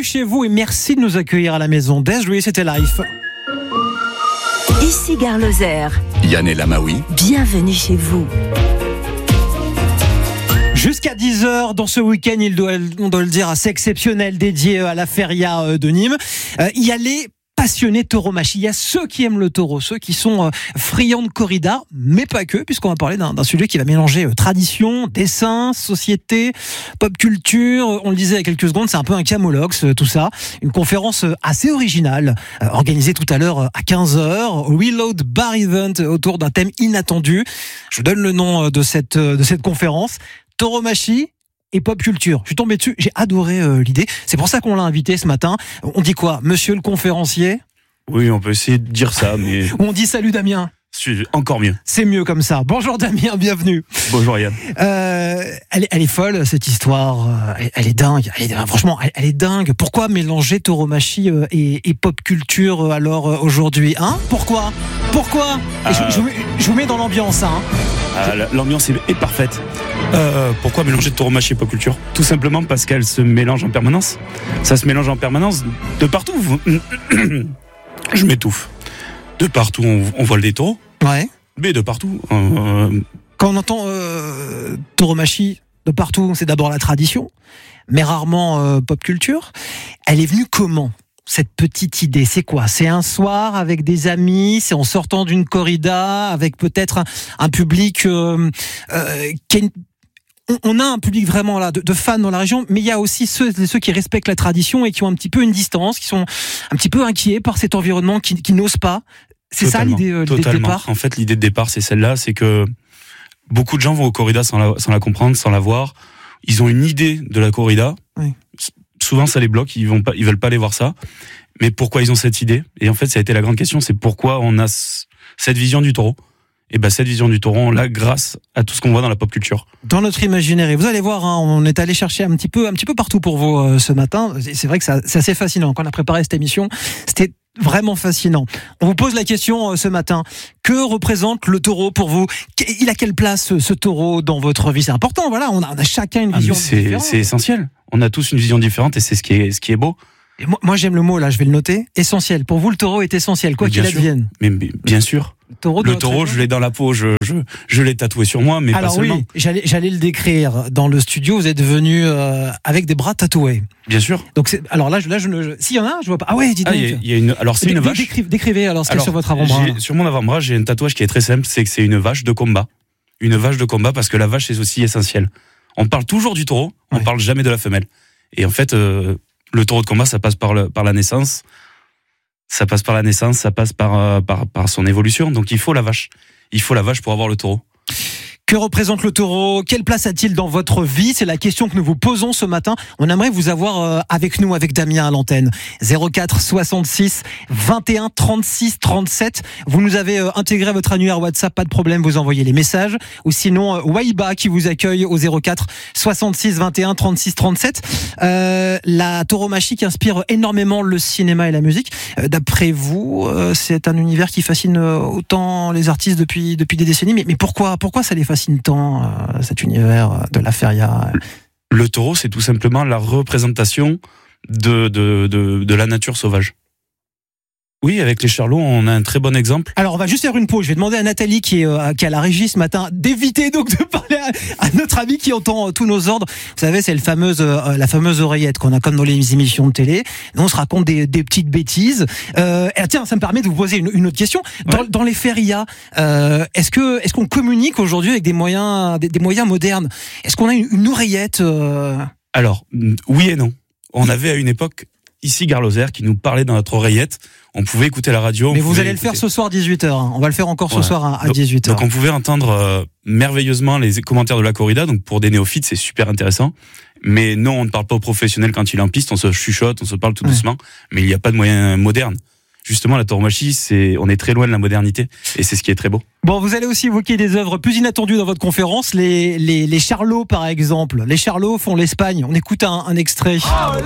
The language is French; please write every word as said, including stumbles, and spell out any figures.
Bienvenue chez vous et merci de nous accueillir à la maison. Desjoué, c'était Life. Ici Gare Lozère. Yann El Amaoui. Bienvenue chez vous. Jusqu'à dix heures dans ce week-end, il doit, on doit le dire, assez exceptionnel, dédié à la feria de Nîmes. Euh, il y a les passionnés tauromachie. Il y a ceux qui aiment le taureau, ceux qui sont euh, friands de corrida, mais pas que, puisqu'on va parler d'un, d'un sujet qui va mélanger euh, tradition, dessin, société, pop culture. On le disait il y a quelques secondes, c'est un peu un camolox, euh, tout ça. Une conférence euh, assez originale, euh, organisée tout à l'heure euh, à quinze heures, Reload Bar Event, euh, autour d'un thème inattendu. Je vous donne le nom euh, de cette, euh, de cette conférence. Tauromachie et pop culture. Je suis tombé dessus, j'ai adoré euh, l'idée. C'est pour ça qu'on l'a invité ce matin. On dit quoi, monsieur le conférencier ? Oui, on peut essayer de dire ça, mais... On dit salut Damien. C'est encore mieux. C'est mieux comme ça. Bonjour Damien, bienvenue. Bonjour Yann. Euh, elle, elle est folle cette histoire. Elle, elle est dingue. Elle est, franchement, elle, elle est dingue. Pourquoi mélanger tauromachie et, et pop culture alors aujourd'hui, hein ? Pourquoi ? Pourquoi ? euh... je, je, vous mets, je vous mets dans l'ambiance, hein. Euh, l'ambiance est, est parfaite. Euh, pourquoi mélanger tauromachie et pop culture ? Tout simplement parce qu'elles se mélangent en permanence. Ça se mélange en permanence de partout. Je m'étouffe. De partout, on, on vole des taureaux. Ouais. Mais de partout. Euh... Quand on entend euh, tauromachie de partout, c'est d'abord la tradition, mais rarement euh, pop culture. Elle est venue comment ? Cette petite idée, c'est quoi ? C'est un soir avec des amis, c'est en sortant d'une corrida, avec peut-être un, un public euh, euh, qui a une... On a un public vraiment là de, de fans dans la région, mais il y a aussi ceux, ceux qui respectent la tradition et qui ont un petit peu une distance, qui sont un petit peu inquiets par cet environnement, qui, qui n'osent pas. C'est Totalement, ça l'idée, l'idée de départ ? En fait, l'idée de départ, c'est celle-là, c'est que beaucoup de gens vont aux corridas sans la, sans la comprendre, sans la voir. Ils ont une idée de la corrida. Oui. Souvent, ça les bloque, ils vont pas, ils veulent pas aller voir ça. Mais pourquoi ils ont cette idée ? Et en fait, ça a été la grande question, c'est pourquoi on a c- cette vision du taureau. Et ben cette vision du taureau, on l'a grâce à tout ce qu'on voit dans la pop culture. Dans notre imaginaire, et vous allez voir, hein, on est allé chercher un petit peu, un petit peu partout pour vous euh, ce matin. C'est vrai que ça, c'est assez fascinant. Quand on a préparé cette émission, c'était vraiment fascinant. On vous pose la question euh, ce matin. Que représente le taureau pour vous ? Il a quelle place ce, ce taureau dans votre vie ? C'est important, voilà. On a, on a chacun une vision ah, c'est, différente. C'est essentiel. On a tous une vision différente et c'est ce qui est, ce qui est beau. Et moi, moi, j'aime le mot là. Je vais le noter. Essentiel. Pour vous, le taureau est essentiel, quoi qu'il advienne. Mais, mais bien sûr. Le taureau, le taureau je l'ai dans la peau, je, je, je l'ai tatoué sur moi, mais alors pas seulement. Oui, j'allais, j'allais le décrire. Dans le studio, vous êtes venu euh, avec des bras tatoués. Bien sûr. Donc c'est, alors là, je, là, je ne, s'il y en a, je vois pas. Ah ouais, dites-moi. Ah, il y, y a une, alors c'est une vache. Décrivez, décrivez alors ce qu'il y a sur votre avant-bras. Sur mon avant-bras, j'ai un tatouage qui est très simple, c'est que c'est une vache de combat. Une vache de combat parce que la vache c'est aussi essentiel. On parle toujours du taureau, on ouais. parle jamais de la femelle. Et en fait, euh, le taureau de combat, ça passe par, le, par la naissance. Ça passe par la naissance, ça passe par, euh, par, par son évolution. Donc il faut la vache. Il faut la vache pour avoir le taureau. Que représente le taureau ? Quelle place a-t-il dans votre vie ? C'est la question que nous vous posons ce matin. On aimerait vous avoir euh, avec nous, avec Damien à l'antenne. zéro quatre soixante-six vingt et un trente-six trente-sept. Vous nous avez euh, intégré à votre annuaire WhatsApp, pas de problème, vous envoyez les messages. Ou sinon, euh, Waiba qui vous accueille au zéro quatre soixante-six vingt et un trente-six trente-sept. Euh, la tauromachie qui inspire énormément le cinéma et la musique. Euh, d'après vous, euh, c'est un univers qui fascine autant les artistes depuis, depuis des décennies. Mais, mais pourquoi, pourquoi ça les fascine tant, euh, cet univers de la feria ? Le taureau, c'est tout simplement la représentation de, de, de, de la nature sauvage. Oui, avec les charlots, on a un très bon exemple. Alors, on va juste faire une pause. Je vais demander à Nathalie, qui est, euh, qui est à la régie ce matin, d'éviter donc de parler à, à notre ami qui entend euh, tous nos ordres. Vous savez, c'est le fameuse, euh, la fameuse oreillette qu'on a comme dans les émissions de télé. Nous, on se raconte des, des petites bêtises. Euh, et tiens, ça me permet de vous poser une, une autre question. Dans, ouais. dans les férias, euh, est-ce que, est-ce qu'on communique aujourd'hui avec des moyens, des, des moyens modernes ? Est-ce qu'on a une, une oreillette euh... Alors, oui et non. On avait à une époque ici Gare Lozère qui nous parlait dans notre oreillette. On pouvait écouter la radio. Mais vous allez écouter. le faire ce soir dix-huit heures. Hein. On va le faire encore ce ouais. soir à, à donc, dix-huit heures. Donc on pouvait entendre euh, merveilleusement les commentaires de la corrida. Donc pour des néophytes, c'est super intéressant. Mais non, on ne parle pas aux professionnels quand il est en piste. On se chuchote, on se parle tout ouais. doucement. Mais il n'y a pas de moyens modernes. Justement, la tauromachie, c'est, on est très loin de la modernité. Et c'est ce qui est très beau. Bon, vous allez aussi évoquer des œuvres plus inattendues dans votre conférence. Les, les, les charlots, par exemple. Les charlots font l'Espagne. On écoute un, un extrait. Olé !